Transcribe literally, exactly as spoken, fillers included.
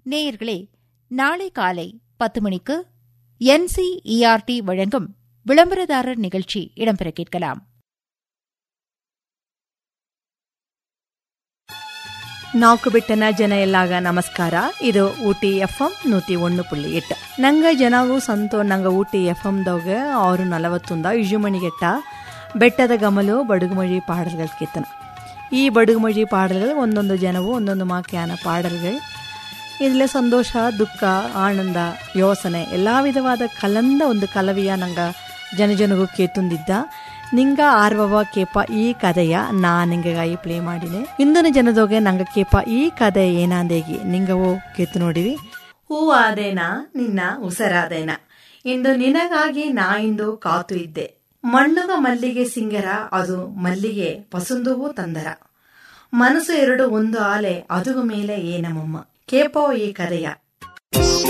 நேயர்களே, நாளை காலை பத்து மணிக்கு என்சிஇஆர்டி வழங்கும் விளம்பரதாரர் நிகழ்ச்சி இடம்பெற கேட்கலாம். ನಾಲ್ಕು ಬಿಟ್ಟನ ಜನ ಎಲ್ಲಾಗ ನಮಸ್ಕಾರ. ಇದು ಊಟಿ ಎಫ್ ಎಂ ನೂತಿ ಒಂದು ಪುಳ್ಳಿ ಎಟ್ಟು. ನಂಗ ಜನಗೂ ಸಂತೋ ನಂಗ ಊಟಿ ಎಫ್ ಎಮ್ದಾಗ ಆರು ನಲವತ್ತೊಂದ ಇಜುಮಣಿಗೆಟ್ಟ ಬೆಟ್ಟದ ಗಮಲು ಬಡುಗುಮಳಿ ಪಾಡಲ್ಗಳು ಕಿತ್ತನ. ಈ ಬಡುಗುಮಳಿ ಪಾಡಲ್ಗಳು ಒಂದೊಂದು ಜನವು ಒಂದೊಂದು ಮಾಕ್ಯಾನ ಪಾಡಲ್ಗಳು. ಇದರಲ್ಲೇ ಸಂತೋಷ, ದುಃಖ, ಆನಂದ, ಯೋಸನೆ ಎಲ್ಲ ವಿಧವಾದ ಕಲಂದ ಒಂದು ಕಲವಿಯ ನಂಗ ಜನಜನಗೂ ಕೇತುಂದಿದ್ದ. ನಿಂಗ ಆರ್ವವ ಕೇಪ ಈ ಕಥೆಯ ನಾ ನಿಂಗಾಗಿ ಪ್ಲೇ ಮಾಡಿದೆ. ಇಂದಿನ ಜನದೋಗೆ ನಂಗ ಕೇಪ ಈ ಕಥೆ ಏನಾಂದೇಗಿ ನಿಂಗವೋ ಕೇತು ನೋಡಿವಿ. ಹೂ ಆದೇನಾ ನಿನ್ನ ಉಸರಾದೇನ, ಇಂದು ನಿನಗಾಗಿ ನಾ ಇಂದು ಕಾತು ಇದ್ದೆ. ಮಣ್ಣುಗ ಮಲ್ಲಿಗೆ ಸಿಂಗರ ಅದು ಮಲ್ಲಿಗೆ ಪಸುಂದುವು ತಂದರ. ಮನಸ್ಸು ಎರಡು ಒಂದು ಆಲೆ ಅದುಗು ಮೇಲೆ ಏನಮಮ್ಮ ಕೇಪೋ ಈ ಕಥೆಯ.